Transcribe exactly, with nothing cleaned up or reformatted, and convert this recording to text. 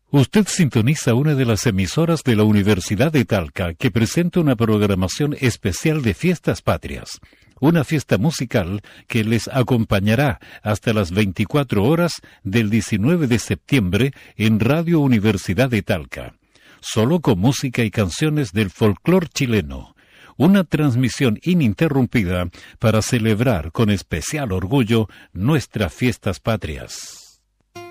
Usted sintoniza una de las emisoras de la Universidad de Talca que presenta una programación especial de Fiestas Patrias, una fiesta musical que les acompañará hasta las veinticuatro horas del diecinueve de septiembre en Radio Universidad de Talca, solo con música y canciones del folclor chileno. Una transmisión ininterrumpida para celebrar con especial orgullo nuestras Fiestas Patrias.